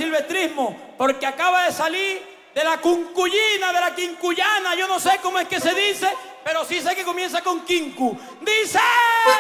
silvestrismo, porque acaba de salir de la cuncuyina, de la quincuyana, yo no sé cómo es que se dice, pero sí sé que comienza con quinku. ¡Dice!